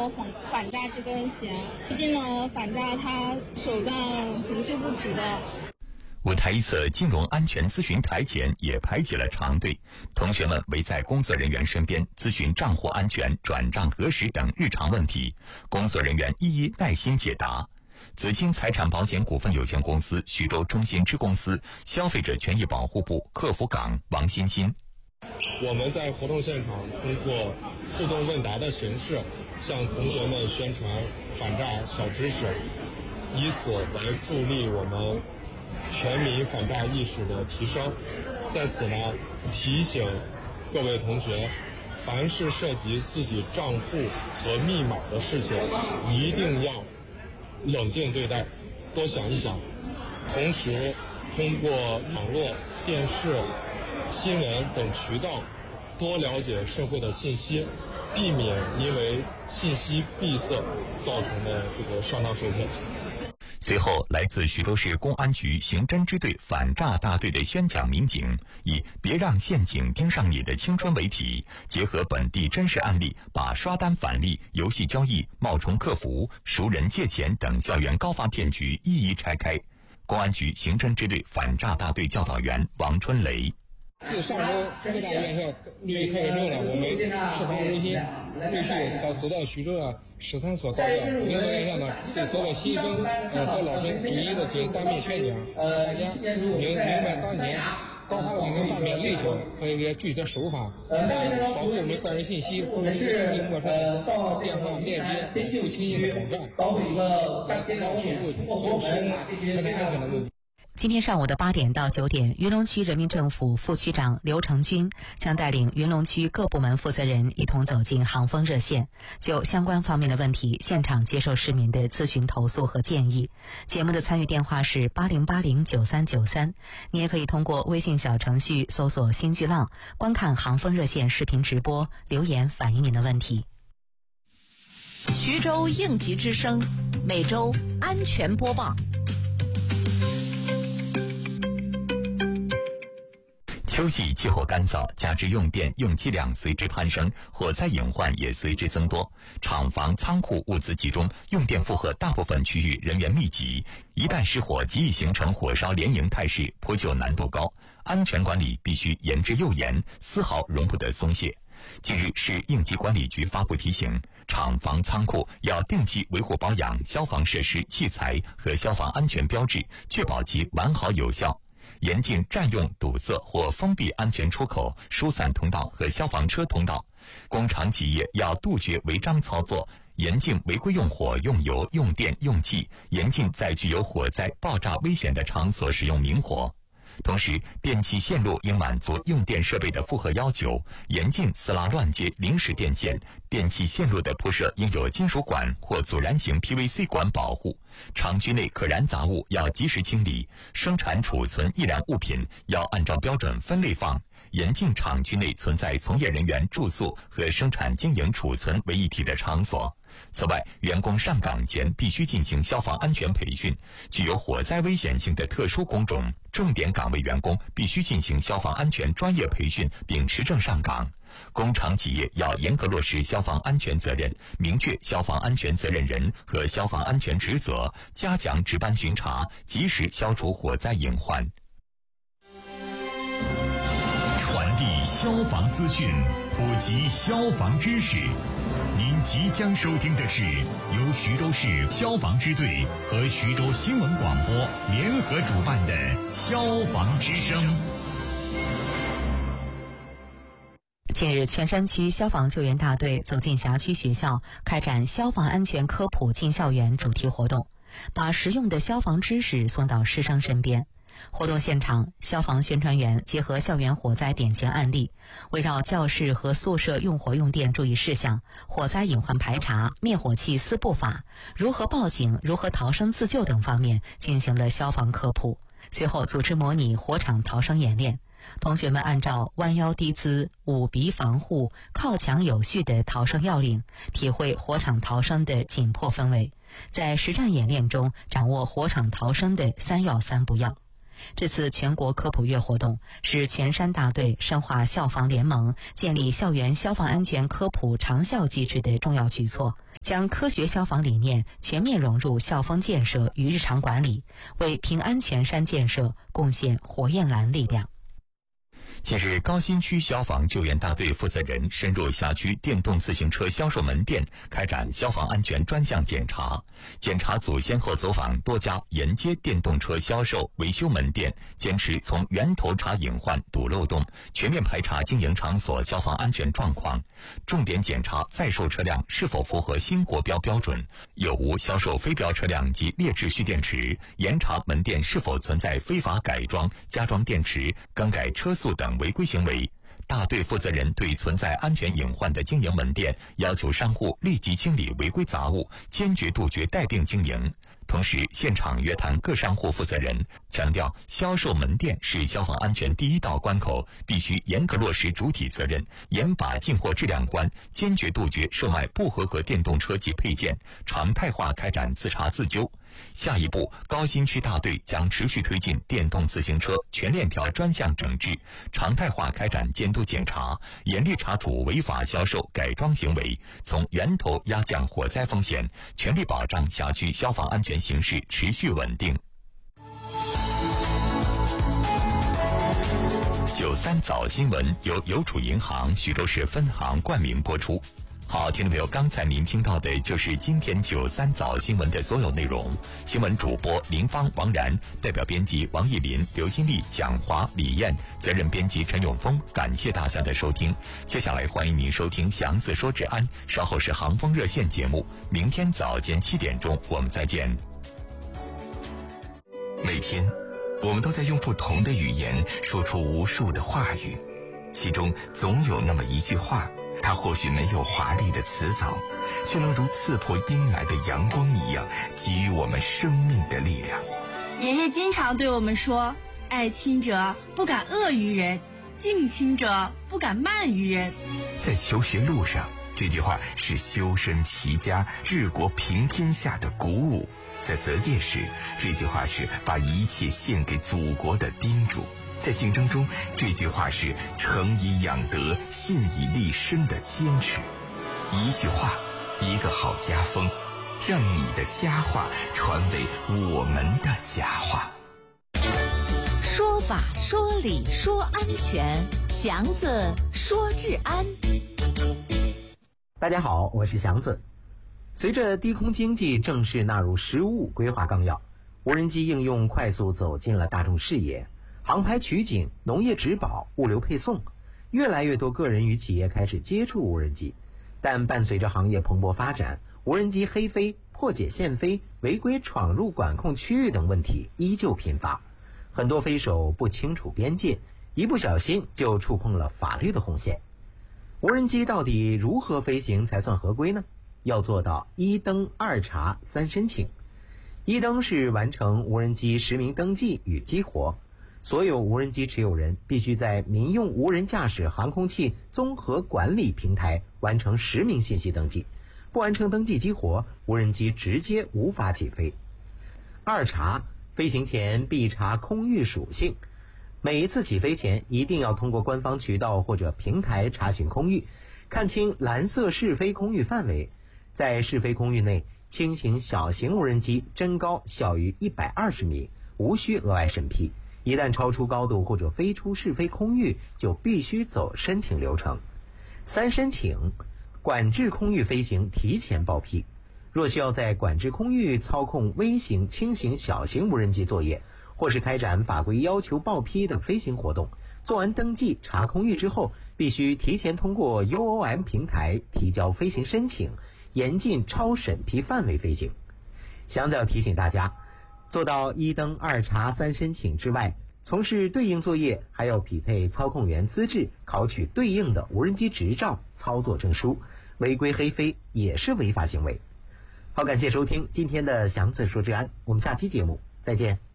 有反诈这根弦。最近呢，反诈它手段层出不齐的。 舞台一侧金融安全咨询台前也排起了长队，同学们围在工作人员身边咨询账户安全、转账核实等日常问题，工作人员一一耐心解答。紫金财产保险股份有限公司徐州中心支公司消费者权益保护部客服岗王欣欣， 我们在活动现场通过互动问答的形式，向同学们宣传反诈小知识，以此来助力我们全民反诈意识的提升。在此呢，提醒各位同学，凡是涉及自己账户和密码的事情，一定要冷静对待，多想一想。同时，通过网络、电视、新闻等渠道，多了解社会的信息，避免因为信息闭塞造成的这个上当受骗。 随后，来自徐州市公安局刑侦支队反诈大队的宣讲民警以“别让陷阱盯上你的青春”为题，结合本地真实案例，把刷单返利、游戏交易、冒充客服、熟人借钱等校园高发骗局一一拆开。公安局刑侦支队反诈大队教导员王春雷。 自上周各大院校陆续开学之后呢，我们市防中心陆续走到徐州13所高校、6所院校呢，对所有新生和老生逐一的进行当面宣讲，大家明白当前高发的诈骗类型和一些具体的手法，保护我们个人信息不能轻易陌生的电话链接不轻易的网站，守护所有生命财产安全的问题。 今天上午的8点到9点，云龙区人民政府副区长刘成军将带领云龙区各部门负责人一同走进航风热线，就相关方面的问题现场接受市民的咨询投诉和建议。节目的参与电话是80809393，你也可以通过微信小程序搜索新巨浪，观看航风热线视频直播，留言反映您的问题。 徐州应急之声，每周安全播报。 秋季气候干燥，加之用电用气量随之攀升，火灾隐患也随之增多。厂房、仓库物资集中，用电负荷大部分区域人员密集，一旦失火，极易形成火烧连营态势，扑救难度高。安全管理必须严之又严，丝毫容不得松懈。近日，市应急管理局发布提醒，厂房、仓库要定期维护保养消防设施、器材和消防安全标志，确保其完好有效。严禁占用、堵塞或封闭安全出口、疏散通道和消防车通道。工厂企业要杜绝违章操作，严禁违规用火、用油、用电、用气，严禁在具有火灾、爆炸危险的场所使用明火。同时，电气线路应满足用电设备的负荷要求，严禁撕拉乱接临时电线。电气线路的铺设应有金属管或阻燃型 PVC 管保护。厂区内可燃杂物要及时清理，生产储存易燃物品要按照标准分类放。严禁厂区内存在从业人员住宿和生产经营储存为一体的场所。此外，员工上岗前必须进行消防安全培训，具有火灾危险性的特殊工种、重点岗位员工必须进行消防安全专业培训并持证上岗。工厂企业要严格落实消防安全责任，明确消防安全责任人和消防安全职责，加强值班巡查，及时消除火灾隐患。 传递消防资讯，普及消防知识。您即将收听的是由徐州市消防支队和徐州新闻广播联合主办的《消防之声》。 近日，全山区消防救援大队走进辖区学校，开展消防安全科普进校园主题活动，把实用的消防知识送到师生身边。活动现场，消防宣传员结合校园火灾典型案例，围绕教室和宿舍用火用电注意事项、火灾隐患排查、灭火器4步法、如何报警、如何逃生自救等方面进行了消防科普。随后组织模拟火场逃生演练，同学们按照弯腰低姿、捂鼻防护、靠墙有序的逃生要领，体会火场逃生的紧迫氛围，在实战演练中掌握火场逃生的3要3不要。这次全国科普月活动是全山大队深化消防联盟、建立校园消防安全科普长效机制的重要举措。 将科学消防理念全面融入校风建设与日常管理，为平安全山建设贡献火焰蓝力量。 近日，高新区消防救援大队负责人深入辖区电动自行车销售门店，开展消防安全专项检查。检查组先后走访多家沿街电动车销售维修门店，坚持从源头查隐患、堵漏洞，全面排查经营场所消防安全状况，重点检查在售车辆是否符合新国标标准，有无销售非标车辆及劣质蓄电池，严查门店是否存在非法改装、加装电池、更改车速等违规行为。大队负责人对存在安全隐患的经营门店，要求商户立即清理违规杂物，坚决杜绝带病经营。同时，现场约谈各商户负责人，强调销售门店是消防安全第一道关口，必须严格落实主体责任，严把进货质量关，坚决杜绝售卖不合格电动车及配件，常态化开展自查自纠。下一步，高新区大队将持续推进电动自行车全链条专项整治，常态化开展监督检查，严厉查处违法销售改装行为，从源头压降火灾风险，全力保障辖区消防安全形势持续稳定。93早新闻由邮储银行徐州市分行冠名播出。好，听众朋友，刚才您听到的就是今天93早新闻的所有内容。新闻主播林芳、王然，代表编辑王艺林、刘金丽、蒋华、李艳，责任编辑陈永峰。感谢大家的收听。接下来欢迎您收听祥子说治安，稍后是航风热线节目。明天早间7点钟我们再见。 每天我们都在用不同的语言说出无数的话语，其中总有那么一句话，它或许没有华丽的辞藻，却能如刺破阴霾的阳光一样，给予我们生命的力量。 爷爷经常对我们说，爱亲者不敢恶于人，敬亲者不敢慢于人。 在求学路上，这句话是修身齐家治国平天下的鼓舞；在择业时，这句话是把一切献给祖国的叮嘱；在竞争中，这句话是诚以养德、信以立身的坚持。一句话，一个好家风，让你的佳话传为我们的佳话。 说法说理说安全，祥子说治安。 大家好，我是祥子。随着低空经济正式纳入实务规划纲要，无人机应用快速走进了大众视野。航拍取景、农业植保、物流配送，越来越多个人与企业开始接触无人机。但伴随着行业蓬勃发展，无人机黑飞、破解限飞、违规闯入管控区域等问题依旧频发。很多飞手不清楚边界，一不小心就触碰了法律的红线。无人机到底如何飞行才算合规呢？要做到一登、二查、三申请。一登是完成无人机实名登记与激活。所有无人机持有人必须在民用无人驾驶航空器综合管理平台完成实名信息登记，不完成登记激活，无人机直接无法起飞。二查，飞行前必查空域属性，每一次起飞前一定要通过官方渠道或者平台查询空域，看清蓝色试飞空域范围，在试飞空域内轻型小型无人机真高小于120米，无需额外审批。一旦超出高度或者飞出试飞空域，就必须走申请流程。三申请，管制空域飞行提前报批。若需要在管制空域操控微型、轻型、小型无人机作业，或是开展法规要求报批的飞行活动，做完登记查空域之后，必须提前通过 UOM 平台提交飞行申请，严禁超审批范围飞行。祥子要提醒大家，做到一登、二查、三申请之外，从事对应作业还要匹配操控员资质，考取对应的无人机执照、操作证书。违规黑飞也是违法行为。好，感谢收听今天的祥子说治安，我们下期节目再见。